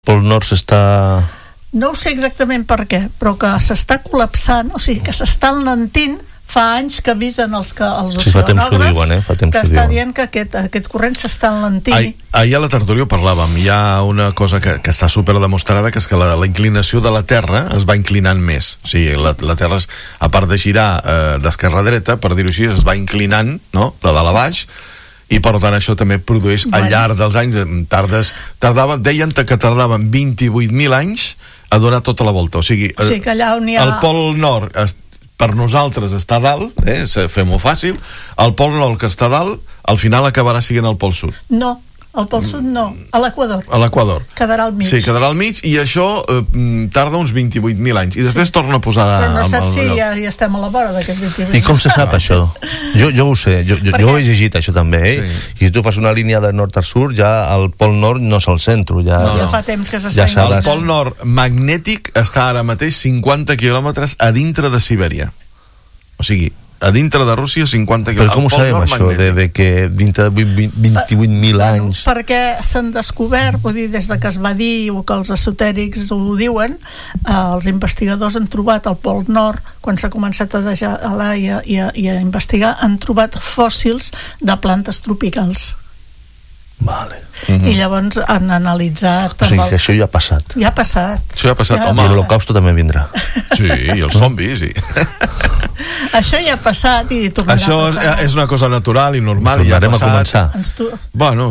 Pol Nord s'està... No ho sé exactament per què, però que s'està col·lapsant, o sigui, que s'està enlentint. Fa anys que avisen els oceanògrafs, fa temps que ho diuen, que està dient que aquest corrent s'està enlentint. Ahir a la tertúlia parlàvem, hi ha una cosa que està super demostrada, que és que la inclinació de la Terra es va inclinant més. O sigui, la Terra, a part de girar d'esquerra a dreta, per dir-ho així, es va inclinant, no?, de dalt a baix, i per tant això també produeix al llarg dels anys, deien que tardaven 28.000 anys a donar tota la volta. O sigui que allà on hi ha... el Pol Nord per nosaltres està a dalt, fem-ho fàcil, el Pol Nord que està a dalt al final acabarà sent el Pol Sud. No, el Pol Sud no, a l'Equador. A l'Equador. Quedarà al mig. Sí, quedarà al mig, i això tarda uns 28.000 anys, i després torna a posar... Però no saps si ja estem a la vora d'aquest 28.000. I com se sap això? Jo ho sé, jo ho he llegit això també, I si tu fas una línia de nord a sud, ja el Pol Nord no és el centre, ja fa temps que s'està el Pol Nord magnètic està ara mateix 50 quilòmetres a dintre de Sibèria. O sigui, a dintre de Rússia 50 quilòmetres. Però com ho sabem això, de que dintre de 28.000 anys... Perquè s'han descobert, vull dir, des de que es va dir, o que els esotèrics ho diuen, els investigadors han trobat al Pol Nord, quan s'ha començat a gelar i a investigar, han trobat fòssils de plantes tropicals. Vale. I llavors han analitzat... O sigui que això ja ha passat. Ja ha passat. Això ja ha passat, home. I l'Holocausto també vindrà. Sí, i els zombis, sí. Això ja ha passat i tornarà a passar. Això és una cosa natural i normal. Tornarem a començar. Bueno,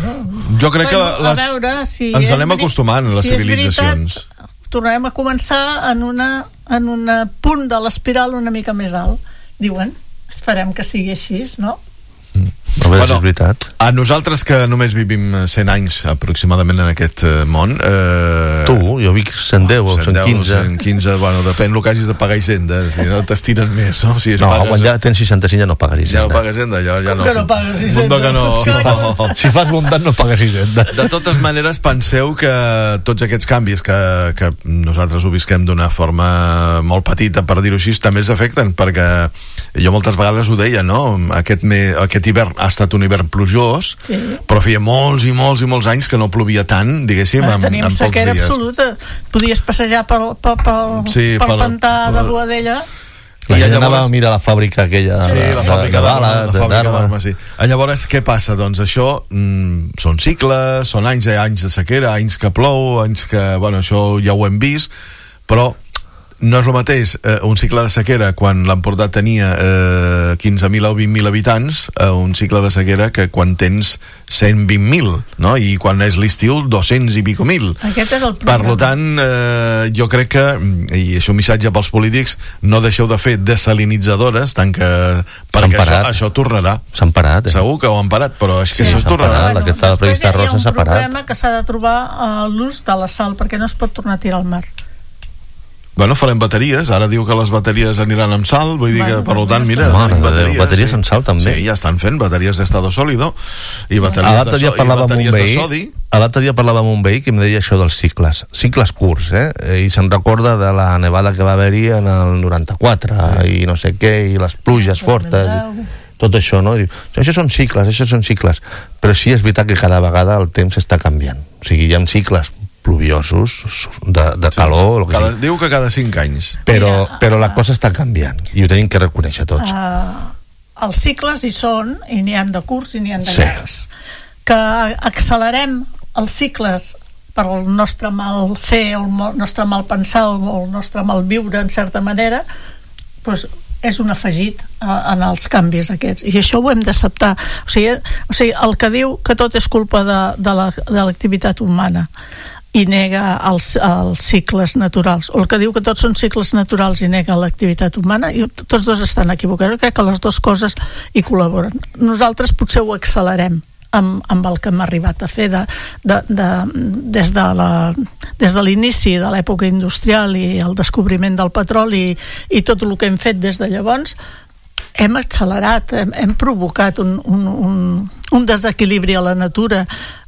jo crec que ens anem acostumant a les civilitzacions. Tornarem a començar en un punt de l'espiral una mica més alt, diuen. Esperem que sigui així, no? A veure si és veritat. A nosaltres que només vivim 100 anys aproximadament en aquest món... Tu, jo vic 110 o 115. 115, bueno, depèn el que hagis de pagar Hisenda, si no t'estiren més, no? Quan ja tens 65 ja no pagues Hisenda. Ja no pagues Hisenda, ja no. Que no pagues Hisenda? Si fas bondat no pagues Hisenda. De totes maneres, penseu que tots aquests canvis que nosaltres ho visquem d'una forma molt petita, per dir-ho així, també ens afecten, perquè jo moltes vegades ho deia, no? Aquest hivern ha estat un hivern plujós, però feia molts i molts i molts anys que no plovia tant, diguéssim, en pocs dies. Teníem sequera absoluta. Podies passejar pel pantà de Boadella. La gent anava a mirar la fàbrica aquella, la fàbrica d'armes. Llavors, què passa? Doncs això són cicles, són anys de sequera, anys que plou, anys que... Bueno, això ja ho hem vist, però no és el mateix un cicle de sequera quan l'Empordà tenia 15.000 o 20.000 habitants, un cicle de sequera que quan tens 120.000, no? I quan és l'estiu 200 i pico mil. Aquest és el problema. Per tant, jo crec que, i això un missatge pels polítics, no deixeu de fer desalinitzadores, tant que perquè això tornarà. S'han parat, Segur que ho han parat, però és que això tornarà. Aquesta prevista rosa s'ha parat. Després hi ha un problema que s'ha de trobar l'ús de la sal, perquè no es pot tornar a tirar al mar. Bueno, farem bateries, ara diu que les bateries aniran amb sal, vull dir que, per tant, mira, bateries amb sal també. Sí, ja estan fent bateries d'estado sòlido i bateries de sodi. L'altre dia parlava amb un veí que em deia això dels cicles curts, i se'n recorda de la nevada que va haver-hi en el 94 i no sé què, i les pluges fortes, tot això, no? Això són cicles, però sí és veritat que cada vegada el temps està canviant, o sigui, hi ha cicles pluviosos, de calor, diu que cada 5 anys, però la cosa està canviant i ho tenim que reconèixer tots. Els cicles hi són, i n'hi ha de curts i n'hi ha de llargs. Que accelerem els cicles per el nostre mal fer, el nostre mal pensar o el nostre mal viure en certa manera, doncs és un afegit en els canvis aquests, i això ho hem d'acceptar. O sigui, el que diu que tot és culpa de l'activitat humana i nega els cicles naturals, o el que diu que tots són cicles naturals i nega l'activitat humana, i tots dos estan equivocats. Crec que les dues coses hi col·laboren. Nosaltres potser ho accelerem amb el que hem arribat a fer des de l'inici de l'època industrial i el descobriment del petroli i tot el que hem fet des de llavors. Hem accelerat, hem provocat un desequilibri a la natura.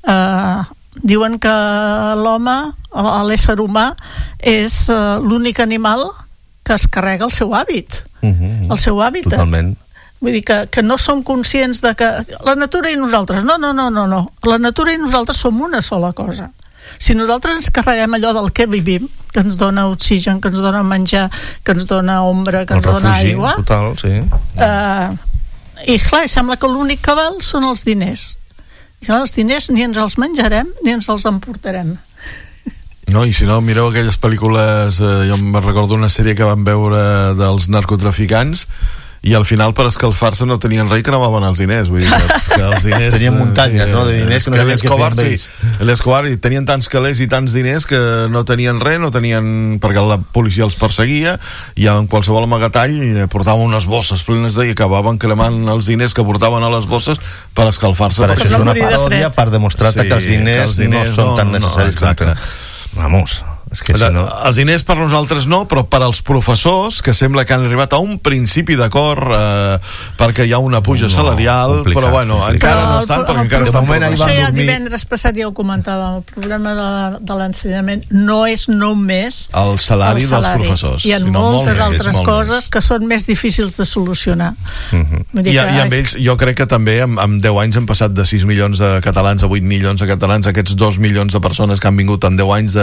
Diuen que l'home, l'ésser humà, és l'únic animal que es carrega el seu hàbit, el seu hàbitat. Totalment. Vull dir que no som conscients de que la natura i nosaltres, no. La natura i nosaltres som una sola cosa. Si nosaltres ens carreguem allò del que vivim, que ens dona oxigen, que ens dona menjar, que ens dona ombra, que ens dona aigua, total, sí. I clar, sembla que l'únic que val són els diners. I clar, els diners ni ens els menjarem ni ens els emportarem. No, i si no, mireu aquelles pel·lícules, jo em recordo una sèrie que vam veure dels narcotraficants, i al final per escalfar-se no tenien res que anaven els diners, vull dir que els diners tenien muntanyes, no?, de diners que no sabien què fer amb ells. L'Escobar tenien tants calés i tants diners que no tenien res, no tenien, perquè la policia els perseguia, i en qualsevol amagatall portaven unes bosses plenes i acabaven cremant els diners que portaven a les bosses per escalfar-se. Per això és una paròdia per demostrar-te que els diners no són tan necessaris. Vamos, és que si no... Els diners per nosaltres no, però per als professors, que sembla que han arribat a un principi d'acord perquè hi ha una puja salarial, però bueno, encara no estan, perquè encara estan per això ja divendres passat ja ho comentàvem, el problema de l'ensenyament no és només el salari dels professors, hi ha moltes altres coses que són més difícils de solucionar. I amb ells, jo crec que també amb 10 anys han passat de 6 milions de catalans a 8 milions de catalans, aquests 2 milions de persones que han vingut en 10 anys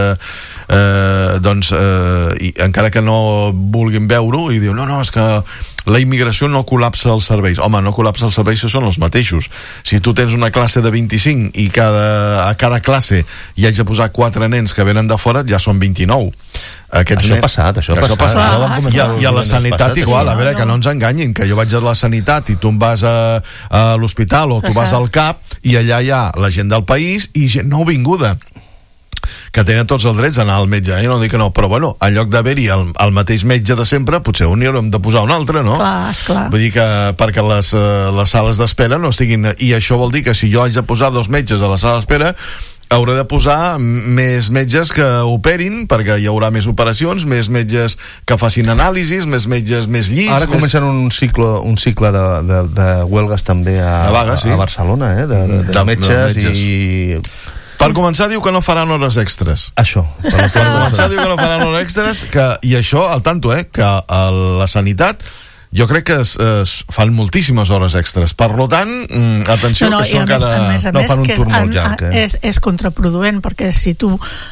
i encara que no vulguin veure-ho i diu, no, és que la immigració no col·lapsa els serveis. Home, no col·lapsa els serveis, són els mateixos. Si tu tens una classe de 25 i a cada classe hi haig de posar 4 nens que venen de fora, ja són 29. Això ha passat. I a la sanitat igual, a veure, que no ens enganyin, que jo vaig a la sanitat i tu em vas a l'hospital o tu vas al CAP i allà hi ha la gent del país i gent nouvinguda que tenen tots els drets d'anar al metge, no dic que no, però bueno, en lloc d'haver-hi el mateix metge de sempre, potser un hi haurem de posar un altre, no? Clar. Vull dir que perquè les sales d'espera no estiguin... I això vol dir que si jo haig de posar 2 metges a la sala d'espera, hauré de posar més metges que operin, perquè hi haurà més operacions, més metges que facin anàlisis, més metges, més llits... Ara comencen un cicle de huelgues també a Barcelona, de metges i... Per començar diu que no faran hores extres. Això. Per començar diu que no faran hores extres, i això, al tanto, que a la sanitat jo crec que es fan moltíssimes hores extres. Per tant, atenció, que això encara... A més, fan un turn molt llarg. És contraproduent, perquè si tu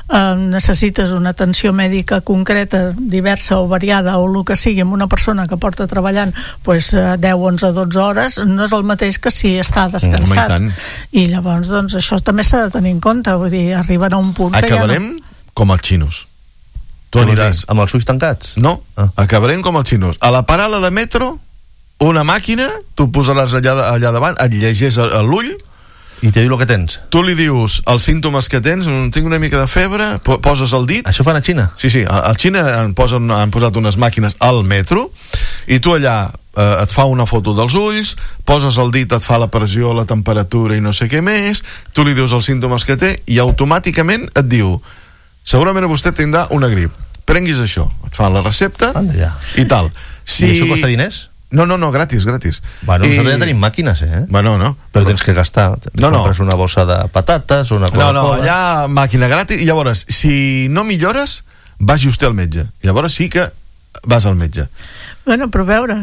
necessites una atenció mèdica concreta, diversa o variada, o el que sigui, amb una persona que porta treballant 10, 11, 12 hores, no és el mateix que si està descansat. I llavors, doncs, això també s'ha de tenir en compte. Vull dir, arriben a un punt que acabarem com els xinos. Tu aniràs amb els ulls tancats? No, acabarem com els xinos. A la parada de metro, una màquina, tu posaràs allà davant, et llegeix l'ull i te diu el que tens. Tu li dius els símptomes que tens, tinc una mica de febre, poses el dit. Això fan a Xina? Sí, a Xina han posat unes màquines al metro i tu allà et fa una foto dels ulls, poses el dit, et fa la pressió, la temperatura i no sé què més, tu li dius els símptomes que té i automàticament et diu segurament vostè tindrà una grip, prenguis això, et fan la recepta i tal. I això costa diners? No, gratis. Bueno, nosaltres ja tenim màquines, Bueno, no. Però tens que gastar. Compres una bossa de patates, una Coca-Cola... No, allà màquina gratis, i llavors, si no millores, vagi vostè al metge. I llavors sí que vas al metge. Bueno, però a veure...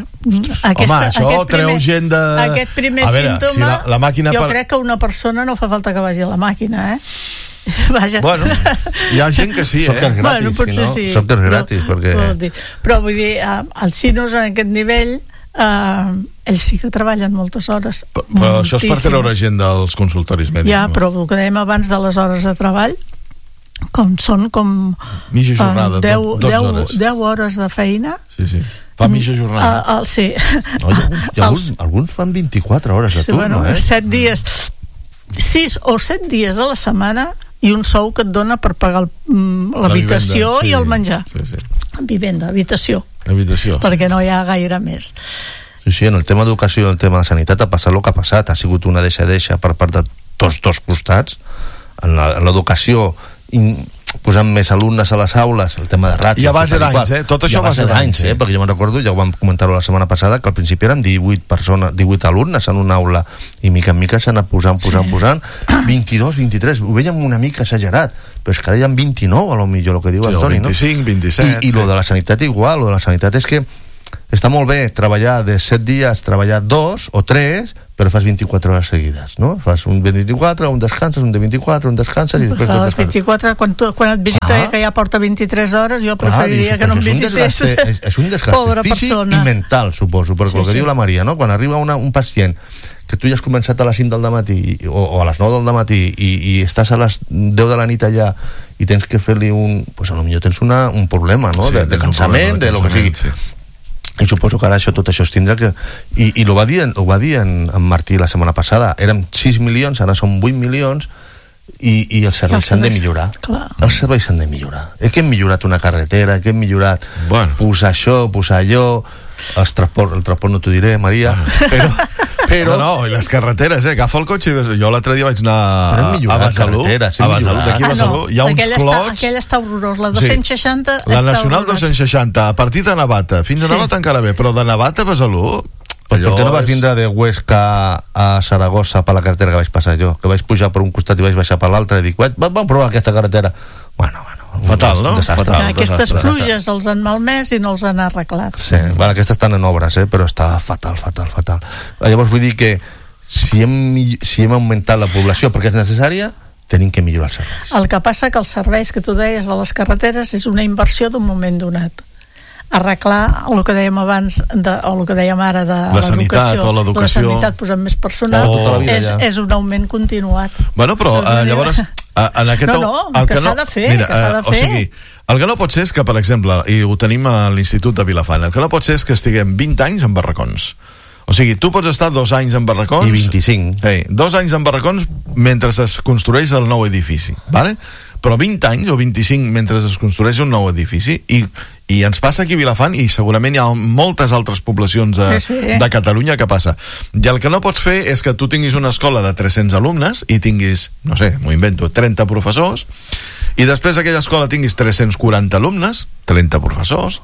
Aquest primer símptome, la màquina jo crec que una persona no fa falta que vagi a la màquina, Vaja. Bueno, hi ha gent que sí, Software gratis, bueno, potser sí. Software gratis, perquè... Però vull dir, els xinos en aquest nivell, ells sí que treballen moltes hores. Però això és per treure gent dels consultoris mèdics. Ja, però el que dèiem abans de les hores de treball, són com... Mitja jornada, 12 hores de feina. Sí. Fa mitja jornada. Sí. Alguns fan 24 hores de turno, 7 dies... 6 o 7 dies a la setmana i un sou que et dona per pagar l'habitació i el menjar. Sí. Vivenda, habitació. Perquè no hi ha gaire més. Sí, en el tema d'educació i en el tema de sanitat ha passat el que ha passat. Ha sigut una deixa per part de tots dos costats. En l'educació posant més alumnes a les aules, el tema de ràtios... I a base d'anys, tot això a base d'anys. Perquè jo me'n recordo, ja ho vam comentar-ho la setmana passada, que al principi eren 18 alumnes en una aula, i mica en mica s'han anat posant, 22, 23, ho veiem una mica exagerat, però és que ara hi ha 29, a lo millor, el que diu Antoni, 25, 27... I lo de la sanitat igual, lo de la sanitat és que està molt bé treballar de 7 dies, treballar 2 o 3, però fas 24 hores seguides, no? Fas un de 24, un descanses, un de 24, un descanses i després... Les 24, quan et visita que ja porta 23 hores, jo preferiria que no em visités. És un desgast físic i mental, suposo, perquè el que diu la Maria, no? Quan arriba un pacient que tu ja has començat a les 5 del matí o a les 9 del matí i estàs a les 10 de la nit allà i tens que fer-li pues a lo millor tens un problema, no? De cansament, de lo que sigui. I suposo que ara tot això es tindrà que... I ho va dir en Martí la setmana passada, érem 6 milions, ara són 8 milions i els serveis s'han de millorar. Els serveis s'han de millorar. Que hem millorat una carretera, que hem millorat posar això, posar allò, el transport no t'ho diré, Maria, però... No, i les carreteres, agafa el cotxe i jo l'altre dia vaig anar a Besalú, d'aquí a Besalú, hi ha uns clots... Aquella està horrorós, la 260 la Nacional 260, a partir de Navata, fins a Navata encara bé, però de Navata a Besalú... Per què no vas vindre de Huesca a Saragossa per la carretera que vaig passar jo? Que vaig pujar per un costat i vaig baixar per l'altre i dic, vam provar aquesta carretera. Bueno, fatal, no? Aquestes pluges els han malmès i no els han arreglat. Sí, aquestes estan en obres, però està fatal. Llavors vull dir que si hem augmentat la població perquè és necessària, tenim que millorar els serveis. El que passa que els serveis que tu deies de les carreteres és una inversió d'un moment donat. Arreglar el que dèiem abans o el que dèiem ara de l'educació, la sanitat posant més personal, és un augment continuat. Bueno, però llavors en aquest que s'ha de fer, o sigui, el que no pot ser és que, per exemple, i ho tenim a l'Institut de Vilafant, el que no pot ser és que estiguem 20 anys en barracons. O sigui, tu pots estar 2 anys en barracons... I 25. 2 anys en barracons mentre es construeix el nou edifici, ¿vale? Però 20 anys o 25 mentre es construeix un nou edifici i ens passa aquí a Vilafant i segurament hi ha moltes altres poblacions de Catalunya que passa. I el que no pots fer és que tu tinguis una escola de 300 alumnes i tinguis, no sé, m'ho invento, 30 professors i després aquella escola tinguis 340 alumnes, 30 professors,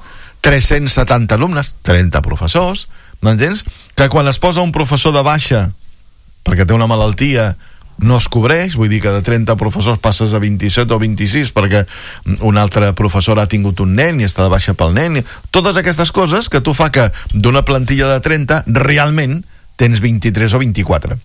370 alumnes, 30 professors, m'entens? Que quan es posa un professor de baixa perquè té una malaltia no es cobreix, vull dir que de 30 professors passes a 27 o 26 perquè un altre professor ha tingut un nen i està de baixa pel nen, totes aquestes coses que tu fa que d'una plantilla de 30 realment tens 23 o 24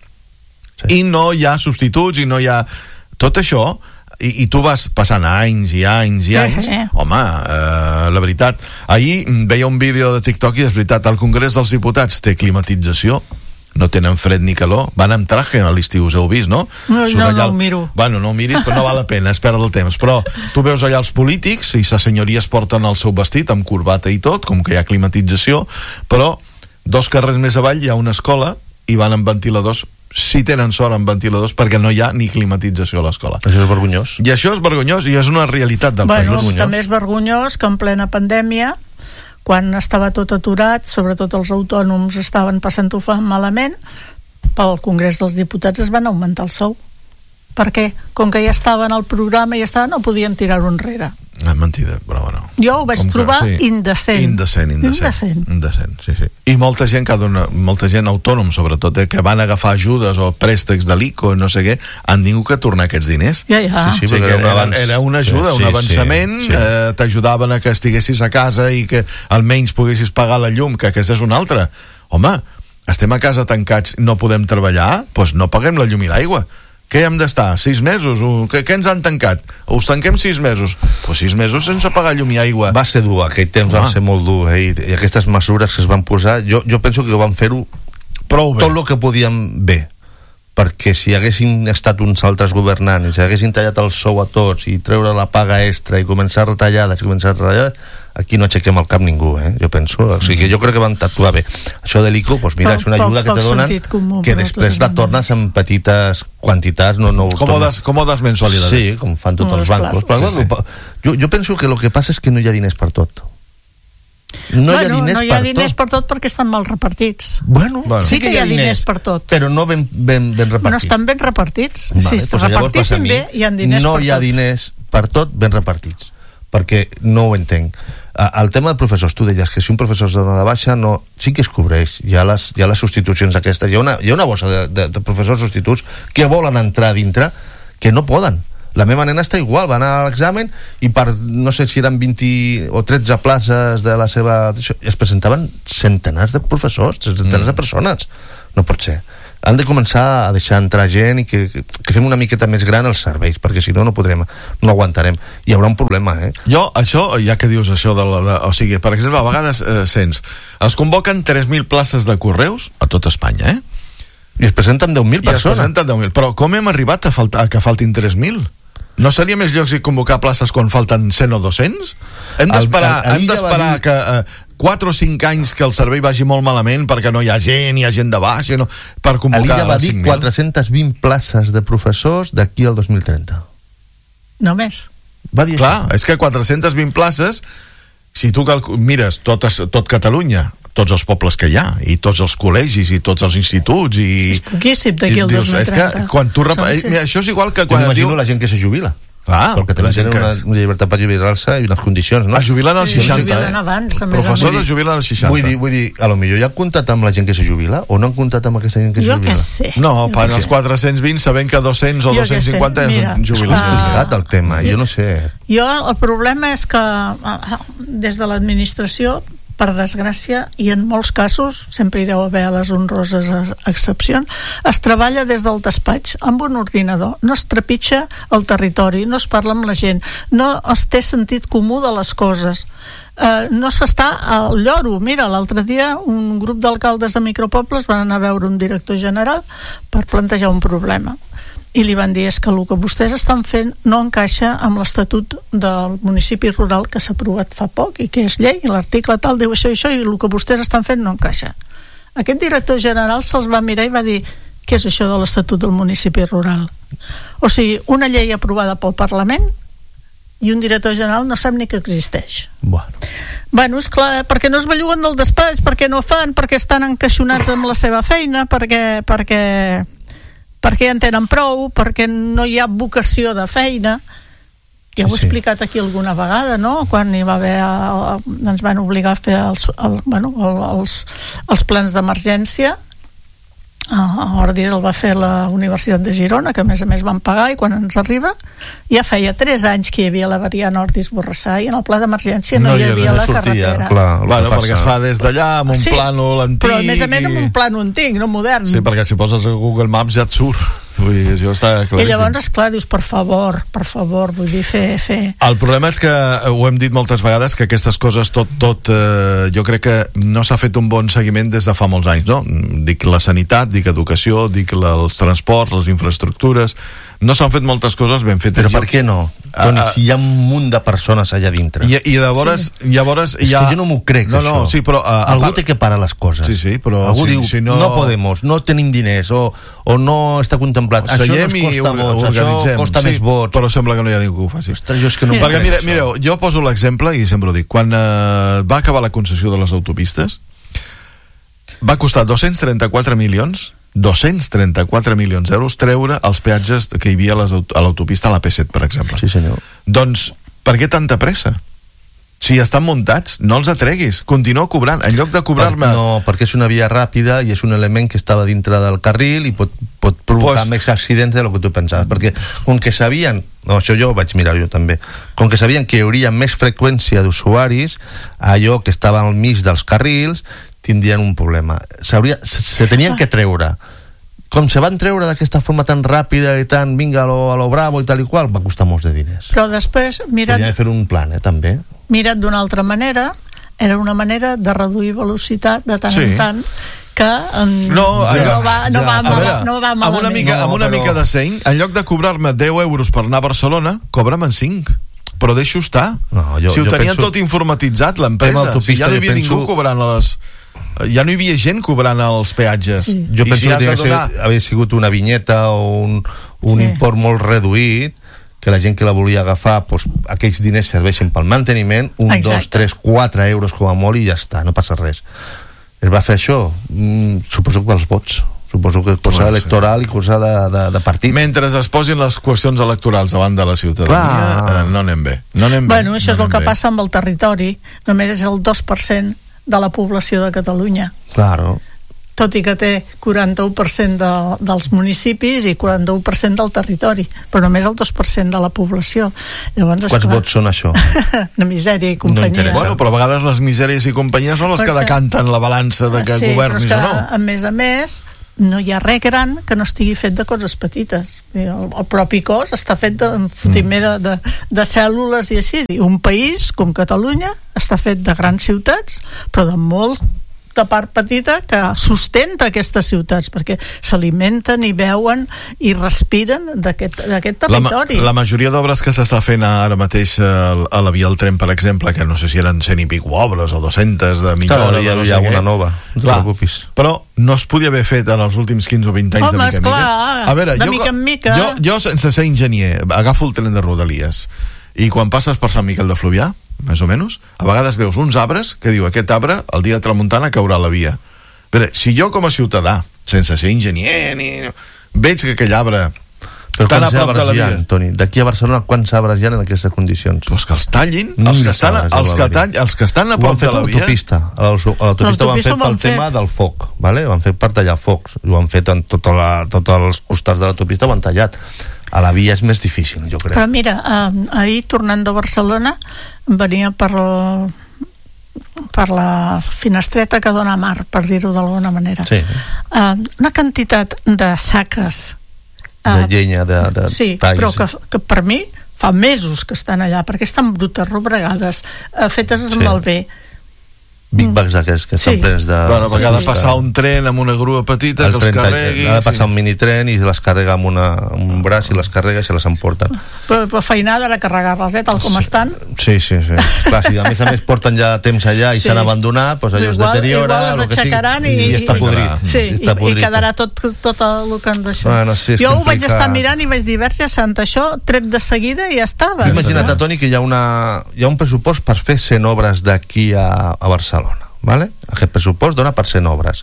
i no hi ha substituts i no hi ha tot això i tu vas passant anys i anys i anys home, la veritat ahir veia un vídeo de TikTok i és veritat, el Congrés dels Diputats té climatització, no tenen fred ni calor, van amb traje a l'estiu, us heu vist, no? No ho miro. Bueno, no ho miris, però no val la pena, és perdre el temps. Però tu veus allà els polítics i les senyories porten el seu vestit amb corbata i tot, com que hi ha climatització, però 2 carrers més avall hi ha una escola i van amb ventiladors, si tenen sort amb ventiladors, perquè no hi ha ni climatització a l'escola. Això és vergonyós. I això és vergonyós i és una realitat del país. També és vergonyós que en plena pandèmia quan estava tot aturat, sobretot els autònoms estaven passant-ho malament, pel Congrés dels Diputats es van augmentar el sou. Per què? Com que ja estaven al programa i no podien tirar-ho enrere. Mentida, però bueno. Jo ho vaig trobar indecent. Indecent, sí. I molta gent, molta gent autònom, sobretot, que van agafar ajudes o préstecs de l'ICO, no sé què, han tingut que tornar aquests diners. Ja. Sí, era una ajuda, un avançament, t'ajudaven a que estiguessis a casa i que almenys poguessis pagar la llum, que aquesta és una altra. Home, estem a casa tancats, no podem treballar, doncs no paguem la llum i l'aigua. Què hem d'estar? 6 mesos? Què ens han tancat? Us tanquem 6 mesos? Pues 6 mesos sense pagar llum i aigua. Va ser dur, aquell temps va ser molt dur, i aquestes mesures que es van posar, jo penso que van fer-ho prou bé. Tot el que podíem bé, perquè si haguessin estat uns altres governants i si haguessin tallat el sou a tots i treure la paga extra i començar retallades aquí no aixequem el cap ningú, jo penso, o sigui, jo crec que van actuar bé. Això de l'ICO, doncs mira, és una ajuda que te donen que després la tornes en petites quantitats, còmodes mensualidades. Sí, com fan tots els bancos. Jo penso que el que passa és que no hi ha diners per tot. No hi ha diners per tot perquè estan mal repartits. Bueno, sí que hi ha diners per tot, però no ben repartits. No estan ben repartits. Si es repartissin bé, hi ha diners per tot. No hi ha diners per tot ben repartits, perquè no ho entenc. El tema de professors, tu deies que si un professor es dona de baixa sí que es cobreix, hi ha les substitucions aquestes, hi ha una bossa de professors substituts que volen entrar dintre, que no poden. La meva nena està igual, va anar a l'examen i per, no sé si eren 20 o 13 places de la seva... es presentaven centenars de professors, centenars de persones. No pot ser. Han de començar a deixar entrar gent i que fem una miqueta més gran els serveis, perquè si no, no aguantarem. Hi haurà un problema, Jo, això, ja que dius això o sigui, per exemple, a vegades sents, es convoquen 3.000 places de correus a tot Espanya, I es presenten 10.000 persones. I es presenten 10.000, però com hem arribat a que faltin 3.000? No seria més llocs i convocar places quan falten 100 o 200? Hem d'esperar que 4 o 5 anys que el servei vagi molt malament perquè no hi ha gent de baixa per convocar l'Illa va dir 420 places de professors d'aquí al 2030. Només. Va dir clar, és que 420 places, si tu mires tot Catalunya, tots els pobles que hi ha, i tots els col·legis, i tots els instituts, és poquíssim d'aquí al 2030. És que quan tu això és igual que quan m'imagino la gent que se jubila. Clar, perquè tenen una llibertat per jubilar-se i unes condicions, no? Es jubilen als 60, professors es jubilen als 60. Vull dir, a lo millor ja han comptat amb la gent que se jubila o no han comptat amb aquesta gent que se jubila? Jo què sé. No, per els 420 sabent que 200 o 250 és un jubilació. És complicat el tema, jo no sé. El problema és que des de l'administració, per desgràcia, i en molts casos sempre hi deu haver les honroses excepcions, es treballa des del despatx amb un ordinador, no es trepitja el territori, no es parla amb la gent, no es té sentit comú de les coses, no s'està al lloro. Mira, l'altre dia un grup d'alcaldes de micropobles van anar a veure un director general per plantejar un problema i li van dir, és que el que vostès estan fent no encaixa amb l'Estatut del municipi rural que s'ha aprovat fa poc i que és llei, i l'article tal diu això i això, i el que vostès estan fent no encaixa. Aquest director general se'ls va mirar i va dir, què és això de l'Estatut del municipi rural? O sigui, una llei aprovada pel Parlament i un director general no sap ni que existeix. Bueno, és clar, perquè no es belluguen del despatx, perquè no fan, perquè estan encaixonats amb la seva feina, perquè ja en tenen prou, perquè no hi ha vocació de feina. Ja ho he explicat aquí alguna vegada, no? Quan hi va haver ens van obligar a fer els plans d'emergència. A Ordis el va fer la Universitat de Girona, que a més van pagar, i quan ens arriba ja feia 3 anys que hi havia la variant Ordis-Borrassà i en el pla d'emergència no hi havia la carretera. Perquè es fa des d'allà amb un plànol antic, però a més amb un plànol antic, no modern. Sí, perquè si poses a Google Maps ja et surt. Vull dir, això està claríssim. I llavors, esclar, dius, per favor, vull dir, fer. El problema és que, ho hem dit moltes vegades, que aquestes coses jo crec que no s'ha fet un bon seguiment des de fa molts anys, no? Dic la sanitat, dic educació, dic els transports, les infraestructures, no s'han fet moltes coses ben fetes. Però per què no? Si hi ha un munt de persones allà dintre. I llavors és que jo no m'ho crec, això. Sí, però algú té que parar les coses. Sí, però algú diu, no podemos, no tenim diners, o no està contemplat, això no ens costa vots, això costa més vots. Però sembla que no hi ha ningú que ho faci. Perquè mireu, jo poso l'exemple i sempre ho dic, quan va acabar la concessió de les autopistes va costar 234 milions d'euros treure els peatges que hi havia a l'autopista a la P7, per exemple. Sí, senyor. Doncs, per què tanta pressa? Si estan muntats, no els atreguis, continua cobrant, en lloc de cobrar-me... No, perquè és una via ràpida i és un element que estava dintre del carril i pot provocar més accidents del que tu pensaves, perquè com que sabien, això jo ho vaig mirar jo també, com que sabien que hi hauria més freqüència d'usuaris, allò que estava al mig dels carrils tindrien un problema. Se tenien que treure. Com se van treure d'aquesta forma tan ràpida i tan vinga a lo bravo i tal i qual, va costar molts de diners. Però després, mirat... Podria fer un plan, també. Mirat d'una altra manera, era una manera de reduir velocitat de tant en tant, que no va malament. Amb una mica de seny, en lloc de cobrar-me 10 euros per anar a Barcelona, cobra'm en 5. Però deixo estar. Si ho tenien tot informatitzat, l'empresa, si ja no hi havia ningú cobrant ja no hi havia gent cobrant els peatges. Jo penso que havia sigut una vinyeta o un import molt reduït, que la gent que la volia agafar, aquells diners serveixen pel manteniment, 1, 2, 3, 4 euros com a molt i ja està, no passa res. Es va fer això, suposo que pels vots. Suposo que cosa electoral i cosa de partit. Mentre es posin les qüestions electorals davant de la ciutadania, no anem bé. Bueno, això és el que passa amb el territori. Només és el 2% de la població de Catalunya. Claro. tot i que té 41% dels municipis i 41% del territori, però només el 2% de la població. Llavors, quants vots són això? Una misèria i companyia. Bueno, però a vegades les misèries i companyia són les que decanten la balança de que governis o no. A més, no hi ha res gran que no estigui fet de coses petites. El propi cos està fet de cèl·lules i així. I un país com Catalunya està fet de grans ciutats, però de molt de part petita que sustenta aquestes ciutats, perquè s'alimenten i veuen i respiren d'aquest territori. La majoria d'obres que s'està fent ara mateix a la via del tren, per exemple, que no sé si eren 100 i pico obres o 200 de millora, hi ha una nova, no te preocupis. Però no es podia haver fet en els últims 15 o 20 anys. Home, esclar, de mica en mica. Jo sense ser enginyer, agafo el tren de Rodalies i quan passes per Sant Miquel de Fluvià, més o menys, a vegades veus uns arbres que diu, aquest arbre el dia de tramuntana caurà a la via. Però si jo com a ciutadà, sense ser enginyer veig que aquell arbre tan a prop de la via, Toni, d'aquí a Barcelona quants arbres hi ha en aquestes condicions? Pues que els tallin, els que estan a prop de la via. A l'autopista ho han fet pel tema del foc, vale? Ho han fet per tallar focs, ho han fet en tots els costats de l'autopista, ho han tallat. A la via és més difícil, jo crec. Però mira, ahir tornant de Barcelona venia per la finestreta que dona mar, per dir-ho d'alguna manera. Sí. Una quantitat de saques de llenya, de sí, talls. Però que per mi fa mesos que estan allà, perquè estan brutes, rebregades, fetes amb el bé. Big bags aquests que estan plens de... Bueno, perquè ha de passar un tren amb una grua petita que els carregui... Ha de passar un minitren i les carrega amb un braç i les carrega i se les emporten. Però feinada era carregar-les, tal com estan. Sí. Clar, si a més porten ja temps allà i s'han abandonat, doncs allò es deteriora... Igual les aixecaran i està podrit. Sí, i quedarà tot el que han d'això. Jo ho vaig estar mirant i vaig dir, Verge Santa, això tret de seguida i ja estava. Imagina't, Toni, que hi ha un pressupost per fer 100 obres d'aquí a Barcelona. Vale? Aquest pressupost dona per 100 obres.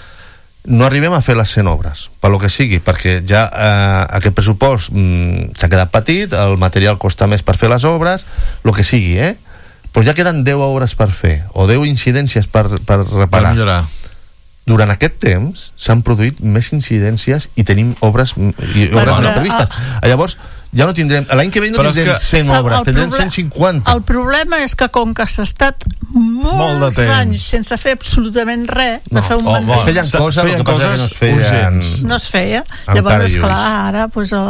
No arribem a fer les 100 obres, per lo que sigui, perquè ja aquest pressupost s'ha quedat petit, el material costa més per fer les obres, el que sigui, però ja queden 10 obres per fer, o 10 incidències per reparar. Per millorar. Durant aquest temps s'han produït més incidències i tenim obres previstes. Llavors, ja no tindrem, l'any que ve no tindrem 100 obres, tindrem 150. El problema és que com que s'ha estat molts anys sense fer absolutament res, de fer un mandat. Es feien coses, el que passa que no es feien. No es feia. Llavors, esclar, ara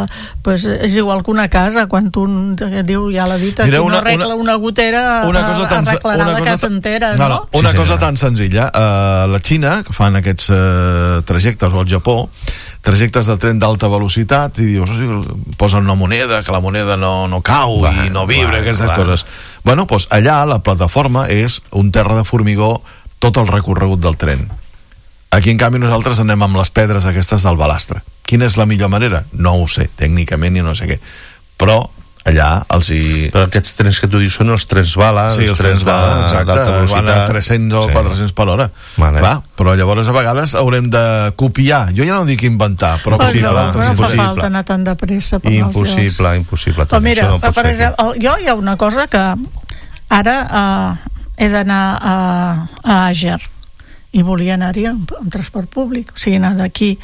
és igual que una casa, quan tu diu, ja l'ha dit, qui no arregla una gotera arreglarà la casa entera, no? Una cosa tan senzilla, a la Xina, que fan aquests trajectes, o al Japó, trajectes de tren d'alta velocitat, i dius, posen una moneda, que la moneda no cau i no vibra, aquestes coses. Bueno, doncs allà la plataforma és un terra de formigó tot el recorregut del tren. Aquí, en canvi, nosaltres anem amb les pedres aquestes del balastre. Quina és la millor manera? No ho sé, tècnicament i no sé què. Però allà Però aquests trens que tu dius són els trens bala, sí, els trens bala, exacte, van a 300 o 400 per hora. Vale. Clar, però llavors a vegades haurem de copiar. Jo ja no dic inventar, però possible. No fa falta anar tan de pressa per impossible. Però mira, per exemple, jo hi ha una cosa que ara he d'anar a Àger i volia anar-hi amb transport públic, o sigui, anar d'aquí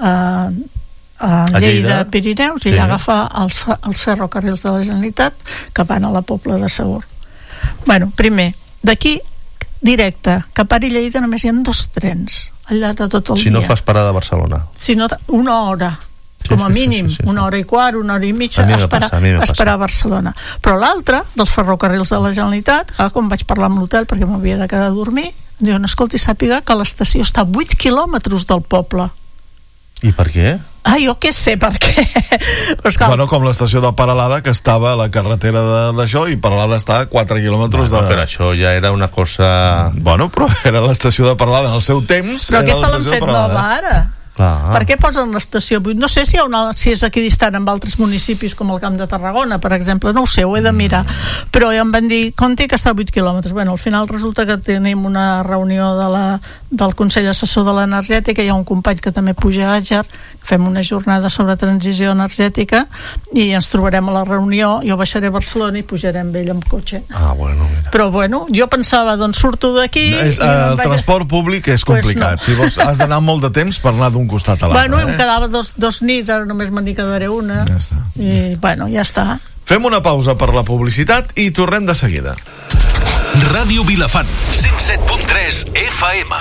a Lleida, Pirineus, i allà agafar els ferrocarrils de la Generalitat que van a la Pobla de Segur. Bueno, primer, d'aquí directe cap a Lleida només hi ha 2 trens al llarg de tot el dia. Si no fas parada a Barcelona. Si no, una hora, com a mínim, una hora i quart, una hora i mitja, esperar a Barcelona. Però l'altre, dels ferrocarrils de la Generalitat, quan vaig parlar amb l'hotel perquè m'havia de quedar a dormir, diuen, escolti, sàpiga que l'estació està a 8 quilòmetres del poble. I per què? Jo què sé per què. Bueno, com l'estació de Peralada, que estava a la carretera d'això, i Peralada està a 4 quilòmetres de... Però això ja era una cosa... Bueno, però era l'estació de Peralada en el seu temps. Però aquesta l'han fet nova ara. Per què posen l'estació 8? No sé si és aquí distant amb altres municipis com el Camp de Tarragona, per exemple, no ho sé, ho he de mirar, però ja em van dir, compte que està a 8 quilòmetres. Bueno, al final resulta que tenim una reunió del Consell Assessor de l'Energètica, hi ha un company que també puja a Àger, fem una jornada sobre transició energètica i ens trobarem a la reunió, jo baixaré a Barcelona i pujaré amb ell amb cotxe. Bueno, mira. Però bueno, jo pensava, doncs surto d'aquí... El transport públic és complicat. Si vols, has d'anar molt de temps per anar d'un costat a l'altre. Bueno, em quedava dos nits, ara només me'n quedaré una. Ja està. I bueno, ja està. Fem una pausa per la publicitat i tornem de seguida. Ràdio Vilafant, 107.3 FM.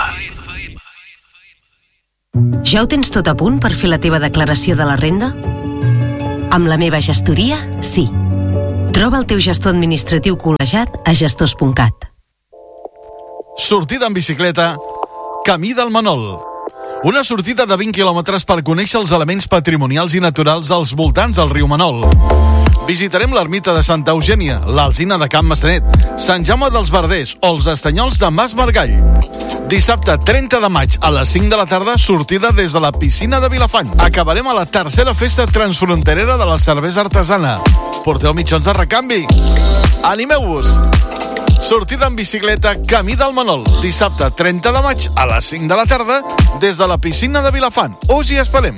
Ja ho tens tot a punt per fer la teva declaració de la renda? Amb la meva gestoria, sí. Troba el teu gestor administratiu col·legiat a gestors.cat. Sortida en bicicleta, Camí del Manol. Una sortida de 20 quilòmetres per conèixer els elements patrimonials i naturals als voltants del riu Manol. Visitarem l'ermita de Santa Eugènia, l'Alzina de Can Massanet, Sant Jaume dels Verders o els estanyols de Mas Margall. Dissabte 30 de maig a les 5 de la tarda, sortida des de la piscina de Vilafant. Acabarem a la tercera festa transfronterera de la cervesa artesana. Porteu mitjons de recanvi. Animeu-vos! Sortida en bicicleta, Camí del Manol. Dissabte 30 de maig a les 5 de la tarda des de la piscina de Vilafant. Us hi esperem.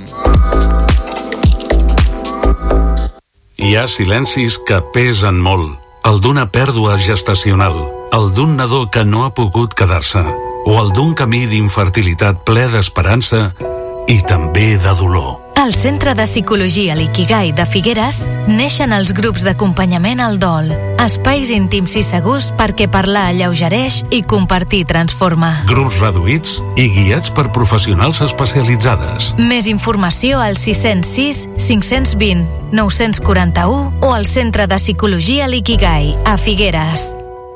Hi ha silencis que pesen molt. El d'una pèrdua gestacional, el d'un nadó que no ha pogut quedar-se, o el d'un camí d'infertilitat ple d'esperança i també de dolor. Al Centre de Psicologia L'Ikigai de Figueres neixen els grups d'acompanyament al dol, espais íntims i segurs perquè parlar alleugereix i compartir transforma. Grups reduïts i guiats per professionals especialitzades. Més informació al 606 520 941 o al Centre de Psicologia L'Ikigai a Figueres.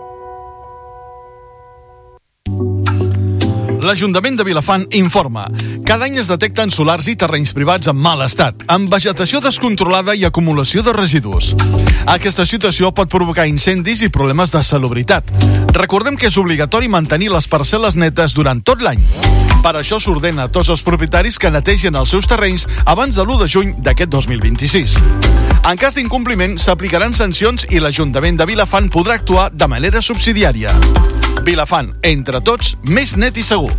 L'Ajuntament de Vilafant informa. Cada any es detecten solars i terrenys privats en mal estat, amb vegetació descontrolada i acumulació de residus. Aquesta situació pot provocar incendis i problemes de salubritat. Recordem que és obligatori mantenir les parcel·les netes durant tot l'any. Per això s'ordena a tots els propietaris que netegin els seus terrenys abans de l'1 de juny d'aquest 2026. En cas d'incompliment, s'aplicaran sancions i l'Ajuntament de Vilafant podrà actuar de manera subsidiària. Vilafant, entre tots, més net i segur.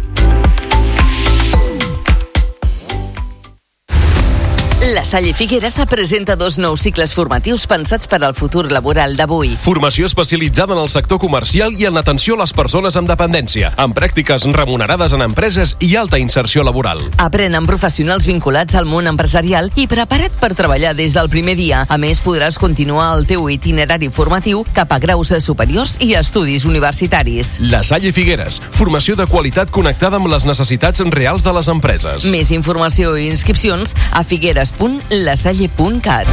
La Salle Figueres presenta 2 nous cicles formatius pensats per al futur laboral d'avui. Formació especialitzada en el sector comercial i en l'atenció a les persones amb dependència, amb pràctiques remunerades en empreses i alta inserció laboral. Aprèn amb professionals vinculats al món empresarial i prepara't per treballar des del primer dia. A més, podràs continuar el teu itinerari formatiu cap a graus superiors i estudis universitaris. La Salle Figueres, formació de qualitat connectada amb les necessitats reals de les empreses. Més informació i inscripcions a figueres.lasalle.cat.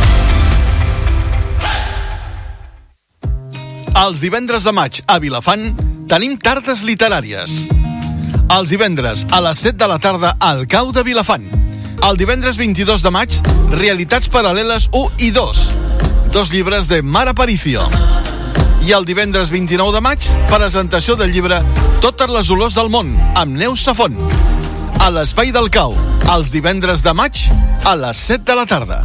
Els divendres de maig a Vilafant tenim tardes literàries. Els divendres a les 7 de la tarda al Cau de Vilafant. El divendres 22 de maig, Realitats paral·leles 1 i 2. 2 llibres de Mar Aparicio. I el divendres 29 de maig, presentació del llibre Totes les olors del món, amb Neus Safont. A l'Espai del Cau, els divendres de maig a les 7 de la tarda.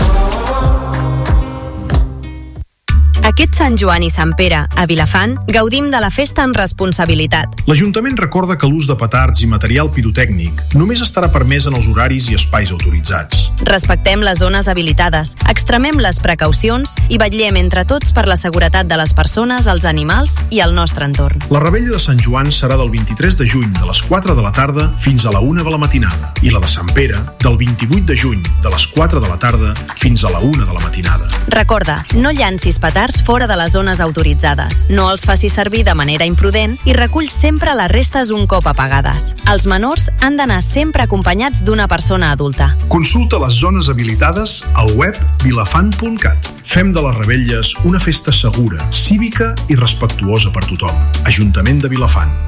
Aquest Sant Joan i Sant Pere, a Vilafant, gaudim de la festa amb responsabilitat. L'Ajuntament recorda que l'ús de petards i material pirotècnic només estarà permès en els horaris i espais autoritzats. Respectem les zones habilitades, extremem les precaucions i vetllem entre tots per la seguretat de les persones, els animals i el nostre entorn. La revetlla de Sant Joan serà del 23 de juny de les 4 de la tarda fins a la 1 de la matinada i la de Sant Pere del 28 de juny de les 4 de la tarda fins a la 1 de la matinada. Recorda, no llancis petards fora de les zones autoritzades, no els facis servir de manera imprudent i recull sempre les restes un cop apagades. Els menors han d'anar sempre acompanyats d'una persona adulta. Consulta les zones habilitades al web vilafant.cat. Fem de les revetlles una festa segura, cívica i respectuosa per tothom. Ajuntament de Vilafant.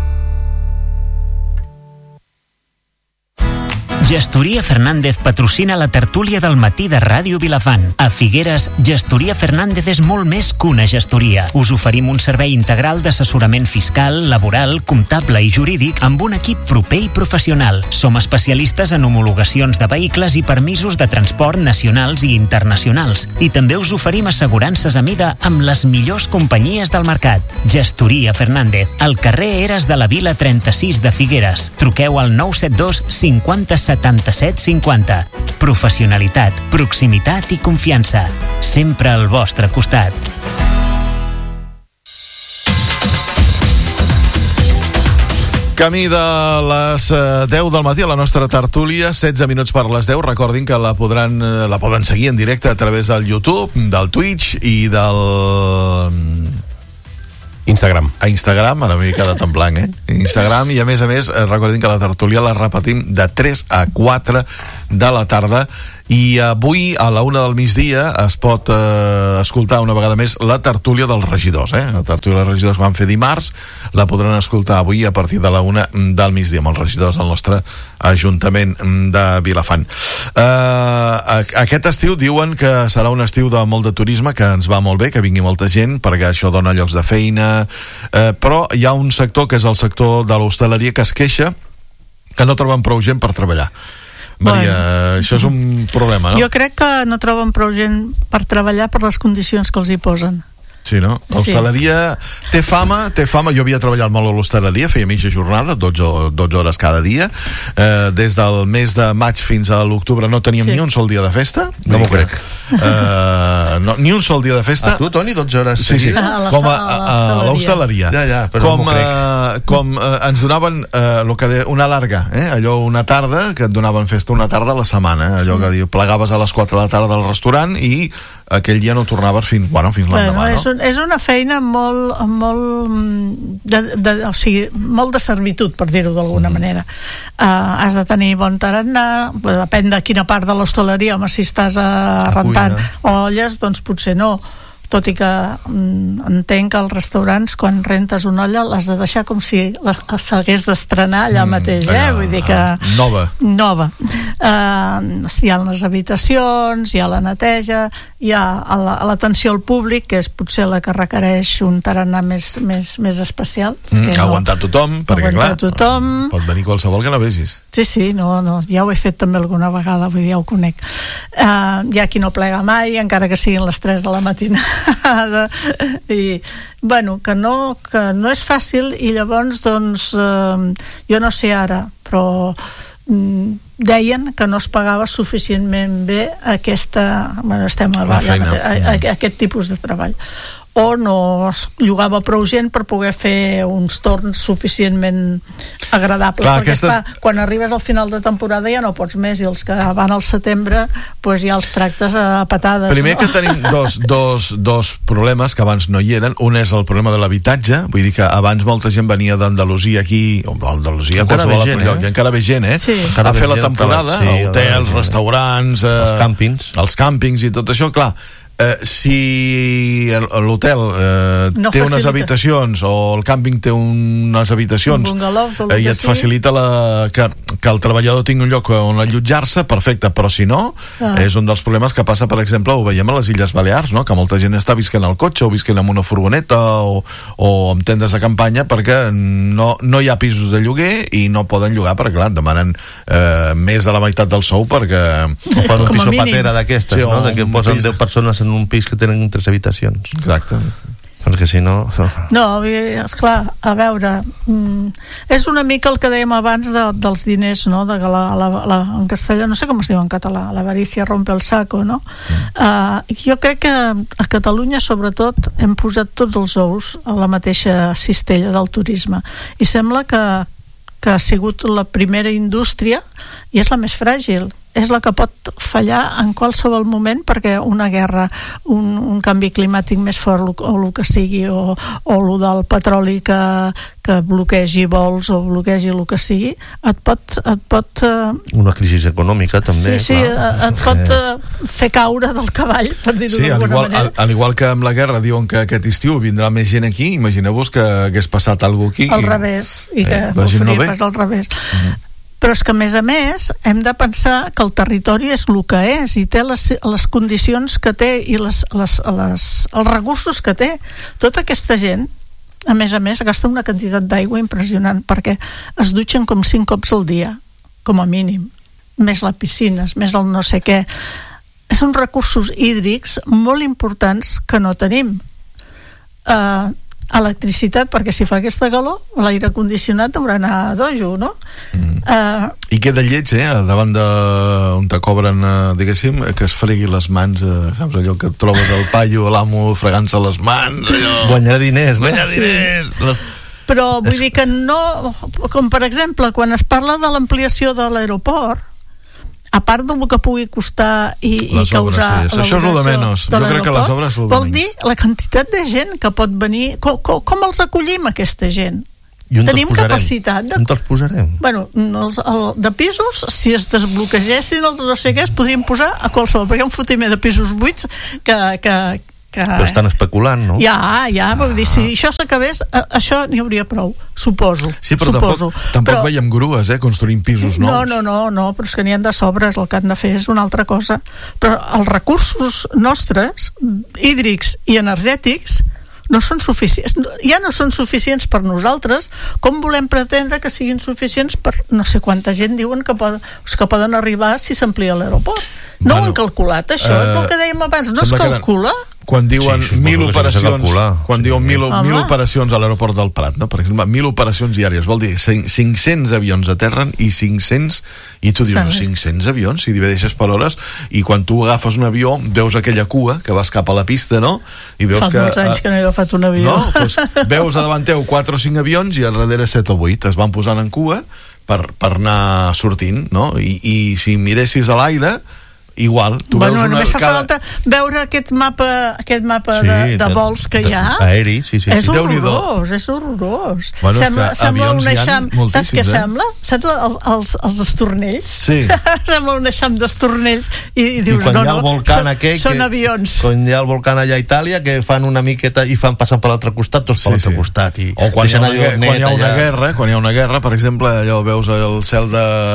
Gestoria Fernández patrocina la tertúlia del matí de Ràdio Vilafant. A Figueres, Gestoria Fernández és molt més que una gestoria. Us oferim un servei integral d'assessorament fiscal, laboral, comptable i jurídic amb un equip proper i professional. Som especialistes en homologacions de vehicles i permisos de transport nacionals i internacionals. I també us oferim assegurances a mida amb les millors companyies del mercat. Gestoria Fernández, al carrer Eres de la Vila 36 de Figueres. Truqueu al 972 50 77 50. Professionalitat, proximitat i confiança. Sempre al vostre costat. Camí de les 10 del matí a la nostra tertúlia, 16 minuts per les 10. Recordin que la poden seguir en directe a través del YouTube, del Twitch i del... Instagram. A Instagram, ara m'he quedat en blanc, Instagram, i a més, recordin que la tertúlia la repetim de 3 a 4 de la tarda, i avui a la 1 del migdia es pot escoltar una vegada més la tertúlia dels regidors, La tertúlia dels regidors van fer dimarts, la podran escoltar avui a partir de la 1 del migdia amb els regidors del nostre Ajuntament de Vilafant. Aquest estiu diuen que serà un estiu de molt de turisme, que ens va molt bé, que vingui molta gent, perquè això dona llocs de feina, però hi ha un sector que és el sector de l'hostaleria que es queixa que no troben prou gent per treballar. Maria, això és un problema, no? Jo crec que no troben prou gent per treballar per les condicions que els hi posen. Sí, no? L'hostaleria té fama. Jo havia treballat molt a l'hostaleria, feia mitja jornada, 12 hores cada dia. Des del mes de maig fins a l'octubre no teníem ni un sol dia de festa. No m'ho crec. Ni un sol dia de festa. A tu, Toni, 12 hores sí. Com a l'hostaleria. Ja, però no m'ho crec. Com ens donaven una larga, allò una tarda, que et donaven festa una tarda a la setmana, allò que plegaves a les 4 de la tarda al restaurant i aquell dia no tornaves fins l'endemà, no? És una feina molt de servitud, per dir-ho d'alguna manera. Has de tenir bon tarannà, depèn de quina part de l'hostaleria, home, si estàs rentant olles, doncs potser no, tot i que entenc que als restaurants, quan rentes una olla, l'has de deixar com si s'hagués d'estrenar allà mateix, vull dir que... Nova. Hi ha les habitacions, hi ha la neteja, hi ha l'atenció al públic, que és potser la que requereix un tarannà més especial. Aguantar tothom, perquè clar, pot venir qualsevol que no vegis. Sí, no, ja ho he fet també alguna vegada, vull dir, ja ho conec. Hi ha qui no plega mai, encara que siguin les 3 de la matinada, i bueno, que no és fàcil, i llavors doncs jo no sé ara, però deien que no es pagava suficientment bé aquest tipus de treball, o no es llogava prou gent per poder fer uns torns suficientment agradables. Clar, quan arribes al final de temporada ja no pots més, i els que van al setembre doncs ja els tractes a patades. Primer que tenim dos problemes que abans no hi eren. Un és el problema de l'habitatge, vull dir que abans molta gent venia d'Andalusia aquí, o d'Andalusia, qualsevol altre lloc, i encara ve gent, a fer la temporada, hotels, restaurants, els càmpings i tot això. Clar, si l'hotel té unes habitacions, o el càmping té unes habitacions, i et facilita que el treballador tingui un lloc on allotjar-se, perfecte, però si no, és un dels problemes que passa, per exemple, ho veiem a les Illes Balears, no? Que molta gent està visquent al cotxe, o visquent amb una furgoneta, o amb tendes de campanya, perquè no hi ha pisos de lloguer i no poden llogar, perquè clar, demanen més de la meitat del sou, perquè o fan un piso patera d'aquestes, no? De que posen 10 persones en un pis que tenen 3 habitacions. Exacte. Perquè si no... No, esclar, a veure, és una mica el que dèiem abans dels diners, no? De que en castellà, no sé com es diu en català, l'avarícia rompe el saco, no? Jo crec que a Catalunya, sobretot, hem posat tots els ous a la mateixa cistella del turisme, i sembla que ha sigut la primera indústria i és la més fràgil, és la que pot fallar en qualsevol moment, perquè una guerra, un canvi climàtic més fort, o el que sigui, o el del petroli que bloquegi vols, o bloquegi el que sigui, et pot una crisi econòmica també. Sí, et pot fer caure del cavall, per dir-ho d'alguna manera. Al igual que amb la guerra diuen que aquest estiu vindrà més gent aquí, imagineu-vos que hagués passat alguna cosa aquí. Al revés, i que és al revés. Però és que, a més, hem de pensar que el territori és el que és, i té les condicions que té, i els recursos que té. Tota aquesta gent, a més, gasta una quantitat d'aigua impressionant, perquè es dutxen com 5 cops al dia, com a mínim, més les piscines, més el no sé què. Són recursos hídrics molt importants que no tenim. Electricitat, perquè si fa aquesta calor, l'aire condicionat haurà d'anar a dojo, no? I queda lleig, davant on te cobren, diguéssim, que es fregui les mans, saps, allò que et trobes al paio, l'amo fregant-se les mans, allò... Guanyar diners, no? Guanyar diners! però vull dir que no, com per exemple quan es parla de l'ampliació de l'aeroport, a part del que pugui costar i causar obres, sí. Això és el de menys. Jo crec que les obres vol dir la quantitat de gent que pot venir, com els acollim aquesta gent? Tenim capacitat on te'ls posarem? Bueno, de pisos, si es desbloquegessin els no sé què, es podrien posar a qualsevol, perquè hi ha un fotimer de pisos buits que però estan especulant, no? Ja, vull dir, si això s'acabés, això n'hi hauria prou, suposo. Sí, però tampoc veiem grues, construint pisos nous. No, però és que n'hi ha de sobres, el que han de fer és una altra cosa. Però els recursos nostres, hídrics i energètics, no són suficients, ja no són suficients per nosaltres, com volem pretendre que siguin suficients per no sé quanta gent diuen que poden arribar si s'amplia l'aeroport. No ho han calculat, això, és el que dèiem abans, no es calcula. Quan diuen 1.000 operacions, quan diuen 1.000 operacions a l'aeroport del Prat, no? Per exemple, 1.000 operacions diàries, vol dir 500 avions aterren i 500, i tu dius, 500 avions, si divideixes per hores, i quan tu agafes un avió, veus aquella cua que vas cap a la pista, no? I veus fa molts anys que no he agafat un avió. No? Pues veus a davant teu 4 o 5 avions i al darrere 7 o 8, es van posant en cua per anar sortint, no? I si miressis a l'aire, igual, tu veus només fa falta veure aquest mapa de vols que hi ha, aeri, sí. És horrorós. Sembla un eixam, saps què sembla? Saps els estornells? Sí. Sembla un eixam d'estornells i dius, quan hi ha el volcán són avions. Quan hi ha el volcán allà a Itàlia, que fan una miqueta i fan passant per l'altre costat, tots per l'altre costat. O quan hi ha una guerra, per exemple, allò veus el cel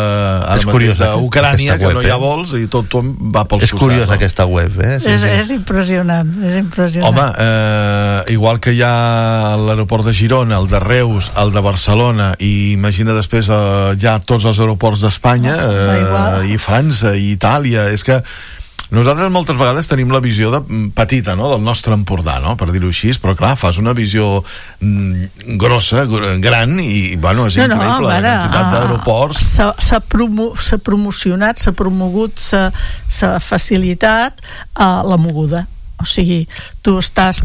d'Ucrània, que no hi ha vols i tot va pels costats. És curiós aquesta web, és impressionant, Home, igual que hi ha l'aeroport de Girona, el de Reus, el de Barcelona, i imagina després ja tots els aeroports d'Espanya, i França, i Itàlia. És que nosaltres moltes vegades tenim la visió petita, no?, del nostre Empordà, no?, per dir-ho així, però clar, fas una visió grossa, gran, i bueno, és increïble la quantitat d'aeroports. S'ha promocionat, s'ha promogut, s'ha facilitat la moguda. O sigui, tu estàs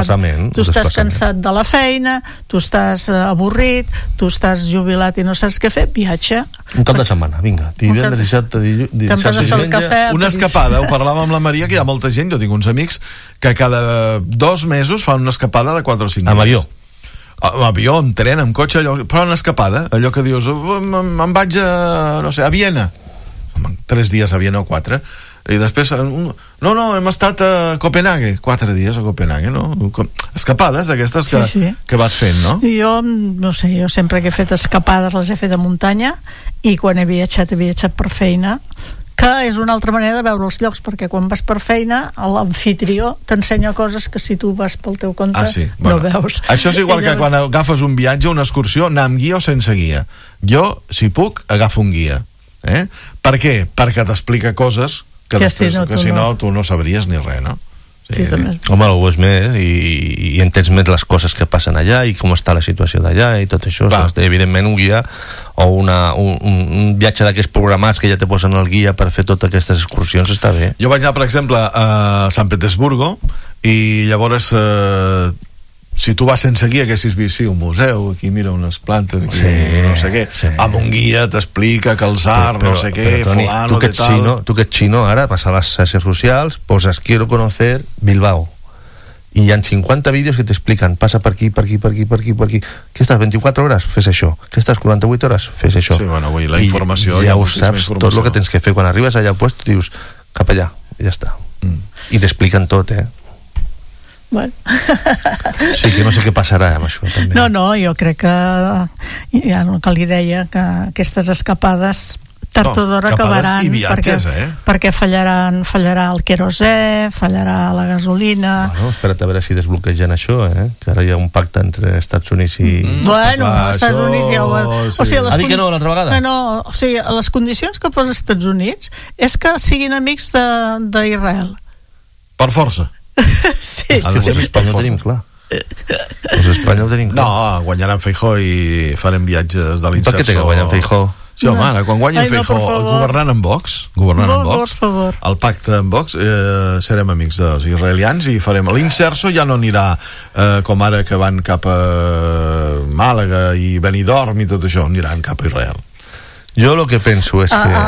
cansat de la feina, tu estàs avorrit, tu estàs jubilat i no saps què fer, viatge. Un cap de setmana, vinga, divendres, dissabte, una escapada, ho parlàvem amb la Maria, que hi ha molta gent, jo tinc uns amics que cada 2 mesos fan una escapada de 4 o 5 dies. Amb avió? Amb avió, amb tren, amb cotxe, però una escapada, allò que dius, me'n vaig a Viena, 3 dies a Viena o 4, i després, no, hem estat a Copenhague, 4 dies a Copenhague, no? Escapades d'aquestes que vas fent, no? Jo, no sé, jo sempre que he fet escapades les he fet a muntanya, i quan he viatjat per feina, que és una altra manera de veure els llocs, perquè quan vas per feina l'amfitrió t'ensenya coses que si tu vas pel teu compte no veus. Això és igual que quan agafes un viatge, una excursió, anar amb guia o sense guia. Jo, si puc, agafo un guia. Per què? Perquè t'explica coses que si no tu no sabries ni res, no? Home, ho és més i entens més les coses que passen allà i com està la situació d'allà i tot això. Evidentment un guia o un viatge d'aquests programats que ja te posen el guia per fer totes aquestes excursions està bé. Jo vaig anar, per exemple, a Sant Petersburgo i llavors si tu vas sense guia haguessis vist un museu, aquí mira unes plantes, aquí no sé què, amb un guia t'explica que el zar, no sé què, fulano de tal. Tu que ets xino ara, vas a les xarxes socials, poses quiero conocer Bilbao i hi ha 50 vídeos que t'expliquen, passa per aquí, per aquí, per aquí, per aquí, per aquí. Que estàs 24 hores? Fes això. Que estàs 48 hores? Fes això. Sí, bueno, la informació, ja ho saps, tot el que tens que fer. Quan arribes allà al lloc, dius cap allà, i ja està. I t'expliquen tot, Bueno. Sí, que no sé què passarà amb això també. No, jo crec que ja el que li deia, que aquestes escapades tard o d'hora acabaran, viatges, perquè fallarà el querosè, fallarà la gasolina. Bueno, espera't a veure si desbloquegen això, que ara hi ha un pacte entre Estats Units i... Estats Units ja ho... Ha dit que no l'altra vegada? No, o sigui, les condicions que posa Estats Units és que siguin amics d'Israel. Per força. Sí. Els Espanya ho tenim clar. No, guanyaran Feijóo i farem viatges de l'insert. Per què té que guanyar Feijóo? Sí, home, ara, quan guanyi Feijóo governant amb Vox, per favor, el pacte amb Vox, serem amics dels israelians i farem... L'Inserso ja no anirà com ara que van cap a Màlaga i Benidorm i tot això, aniran cap a Israel. Jo el que penso és que...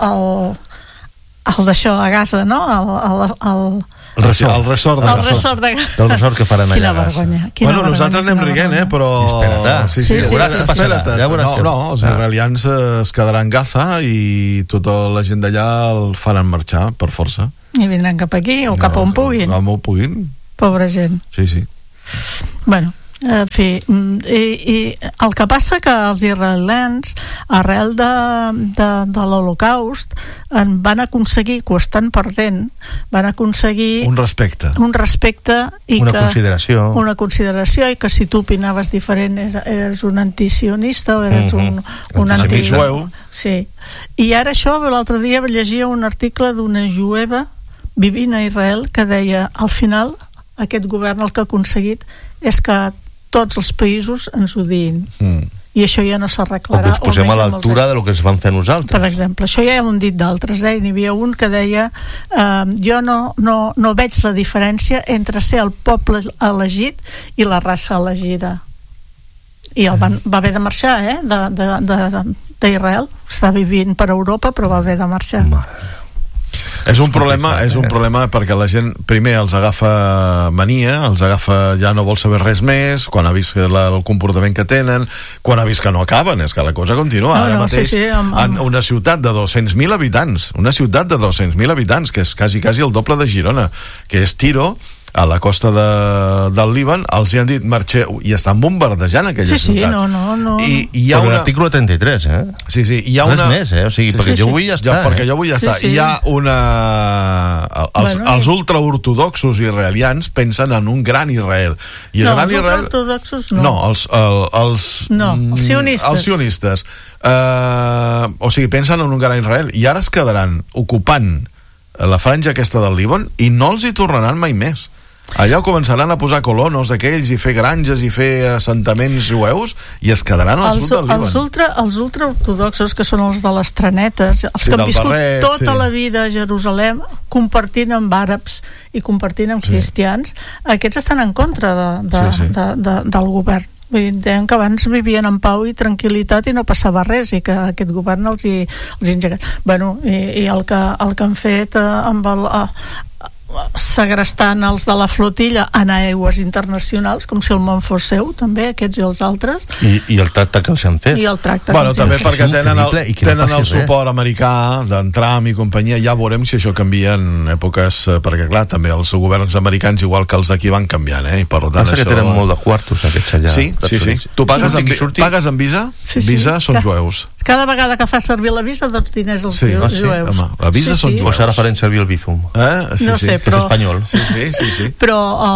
El d'això a Gaza, no? El ressort de Gaza. Del ressort que faran allà a Gaza. Bueno, nosaltres anem riguent, però... Espera't. No, els israelians es quedaran en Gaza i tota la gent d'allà el faran marxar per força. I vindran cap aquí o cap on puguin. Cap on puguin. Pobra gent. Sí. Bueno, en fi, i el que passa que els israelians, arrel de l'Holocaust, van aconseguir, que ho estan perdent, van aconseguir un respecte i una consideració, i que si tu opinaves diferent eres un antisionista o eres un antijueu. Sí. I ara això, l'altre dia llegia un article d'una jueva vivint a Israel que deia, al final aquest govern el que ha aconseguit és que tots els països ens odiïn. I això ja no s'arreglarà. O que ens posem a l'altura de lo que ens van fer nosaltres. Per exemple, això ja ho han dit d'altres, N'hi havia un que deia jo no veig la diferència entre ser el poble elegit i la raça elegida. I va haver de marxar, d'Israel. Està vivint per Europa, però va haver de marxar. És un problema perquè la gent primer els agafa mania, ja no vol saber res més, quan ha vist el comportament que tenen, quan ha vist que no acaben, és que la cosa continua. Ara mateix en una ciutat de 200.000 habitants, que és quasi el doble de Girona, que és Tiro, a la costa del Líban, els hi han dit marxeu, i estan bombardejant aquella ciutat. I hi ha l'article 33, Sí, hi ha res més, o sigui, perquè jo vull estar. Perquè jo vull estar. Hi ha els ultraortodoxos israelians pensen en un gran Israel. I el gran Israel... els ortodoxos no. Els sionistes. O sigui, pensen en un gran Israel. I ara es quedaran ocupant la franja aquesta del Líban i no els hi tornaran mai més. Allà començaran a posar colonos d'aquells i fer granges i fer assentaments jueus i es quedaran al sud del Líban. Els ultraortodoxos, que són els de les trenetes, els que han viscut tota la vida a Jerusalem compartint amb àrabs i compartint amb cristians, aquests estan en contra del govern. Deien que abans vivien en pau i tranquil·litat i no passava res, i que aquest govern els hi engegat. I el que han fet amb segrestant els de la flotilla en aigües internacionals, com si el món fos seu, també, aquests i els altres. I el tracte que els han fet. També perquè tenen el suport americà d'en Trump i companyia. Ja veurem si això canvia en èpoques, perquè clar, també els governs americans, igual que els d'aquí, van canviant, i per tant pensa que tenen molt de quartos aquests allà. Sí. Tu pagues amb Visa? Visa són jueus. Cada vegada que fa servir la Visa, doncs diners als jueus. La Visa són jueus. O ara farem servir el Bizum. No sé, que és espanyol. Sí. Però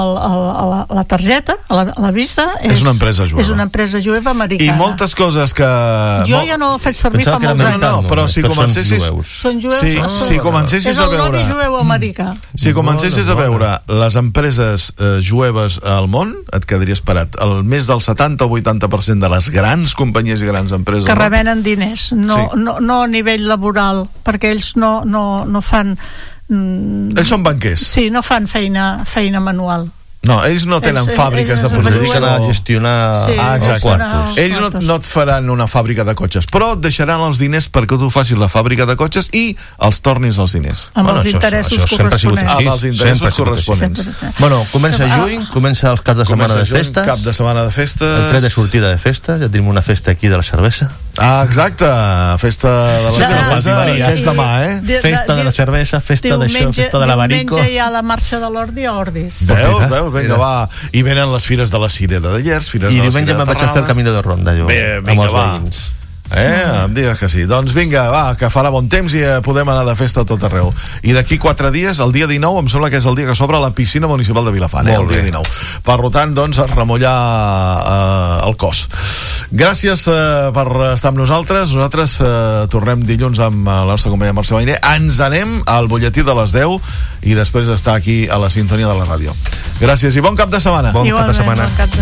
la targeta, la Visa, és una empresa jueva. És una empresa jueva americana. I moltes coses que... Jo ja no ho faig servir fa molts anys. No, però si comencessis... Són jueus? Si comencessis a veure... És el lobby jueu americà. Si comencessis a veure les empreses jueves al món, et quedaries parat. Més del 70 o 80% de les grans companyies i grans empreses... Que revenen diners, no a nivell laboral, perquè ells no fan... Ells són banquers. Sí, no fan feina manual. No, ells no tenen fàbriques de producció. Es dediquen a gestionar els quartos. Ells no et faran una fàbrica de cotxes, però et deixaran els diners perquè tu facis la fàbrica de cotxes i els tornis els diners. Amb els interessos corresponents. Amb els interessos corresponents. Bueno, comença juny, comença els caps de setmana de festes. Cap de setmana de festes. El tret de sortida de festa, ja tenim una festa aquí de la cervesa. Exacte, festa de la cervesa, que és demà, Festa de la cervesa, festa d'això, festa de l'abanico. Diumenge hi ha la marxa de l'Ordi a Ordis. Veus? Vinga, va. I venen les fires de la Cirera de Llers, fires de la Cirera de Terrades. I diumenge me'n vaig a fer el Camino de Ronda, jo, amb els veïns. Em digues que sí. Doncs vinga, va, que farà bon temps i podem anar de festa a tot arreu. I d'aquí 4 dies, el dia 19, em sembla que és el dia que s'obre la piscina municipal de Vilafant, el dia 19. Per tant, doncs, a remullar el cos. Gràcies per estar amb nosaltres. Nosaltres tornem dilluns amb la nostra companya Mercè Mariner. Ens anem al butlletí de les 10 i després estar aquí a la sintonia de la ràdio. Gràcies i bon cap de setmana. Bon cap de setmana.